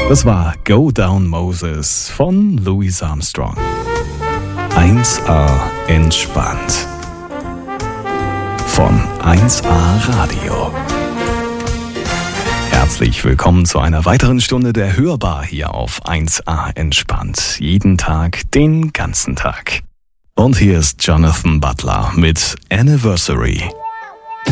Das war Go Down Moses von Louis Armstrong. 1A entspannt. Von 1A Radio. Herzlich willkommen zu einer weiteren Stunde der Hörbar hier auf 1A entspannt. Jeden Tag, den ganzen Tag. Und hier ist Jonathan Butler mit Anniversary.